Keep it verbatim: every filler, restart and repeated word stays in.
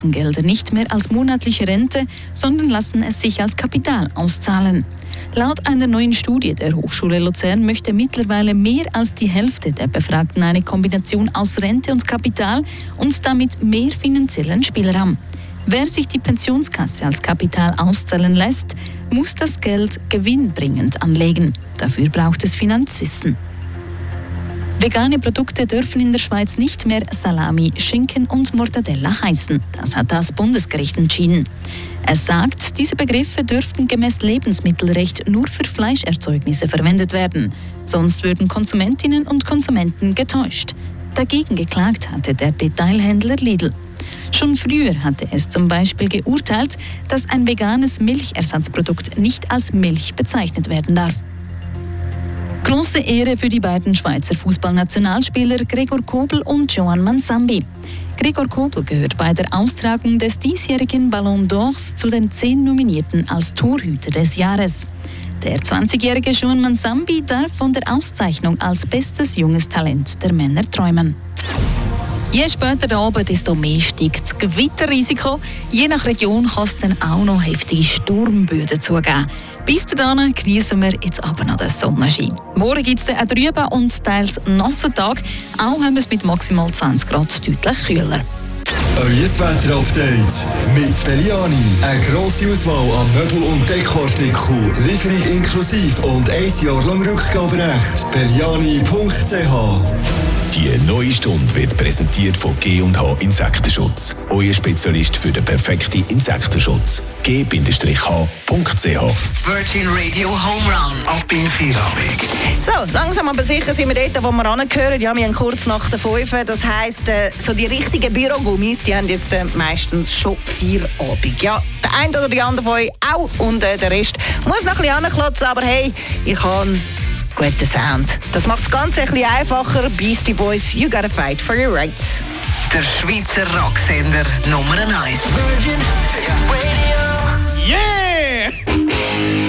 Gelder nicht mehr als monatliche Rente, sondern lassen es sich als Kapital auszahlen. Laut einer neuen Studie der Hochschule Luzern möchte mittlerweile mehr als die Hälfte der Befragten eine Kombination aus Rente und Kapital und damit mehr finanziellen Spielraum. Wer sich die Pensionskasse als Kapital auszahlen lässt, muss das Geld gewinnbringend anlegen. Dafür braucht es Finanzwissen. Vegane Produkte dürfen in der Schweiz nicht mehr Salami, Schinken und Mortadella heißen. Das hat das Bundesgericht entschieden. Es sagt, diese Begriffe dürften gemäß Lebensmittelrecht nur für Fleischerzeugnisse verwendet werden. Sonst würden Konsumentinnen und Konsumenten getäuscht. Dagegen geklagt hatte der Detailhändler Lidl. Schon früher hatte es zum Beispiel geurteilt, dass ein veganes Milchersatzprodukt nicht als Milch bezeichnet werden darf. Große Ehre für die beiden Schweizer Fußballnationalspieler Gregor Kobel und Joan Mansambi. Gregor Kobel gehört bei der Austragung des diesjährigen Ballon d'Ors zu den zehn Nominierten als Torhüter des Jahres. Der zwanzigjährige Joan Mansambi darf von der Auszeichnung als bestes junges Talent der Männer träumen. Je später der Abend, desto mehr steigt das Gewitterrisiko. Je nach Region kann es dann auch noch heftige Sturmböden zugeben. Bis dahin genießen wir jetzt aber noch den Sonnenschein. Morgen gibt es dann auch drüben und teils nassen Tag. Auch haben wir es mit maximal zwanzig Grad deutlich kühler. Euer Wetter-Update mit Belliani. Eine grosse Auswahl an Möbel- und Dekoartikeln, Lieferung inklusive und ein Jahr lang Rückgaberecht. Belliani punkt c h. Die neue Stunde wird präsentiert von G und H Insektenschutz. Euer Spezialist für den perfekten Insektenschutz. G H punkt c h. Virgin Radio Home Run. Ab in Feierabend. So, langsam aber sicher sind wir dort, wo wir angehören. Ja, wir haben kurz nach der fünf. Das heisst, so die richtigen Bürogummis, die haben jetzt meistens schon Feierabend. Ja, der eine oder die andere von euch auch und äh, der Rest muss noch ein bisschen anklotzen, aber hey, ich habe guten Sound. Das macht das Ganze ein bisschen einfacher. Beastie Boys, you gotta fight for your rights. Der Schweizer Rocksender Nummer eins. Virgin Radio. Yeah!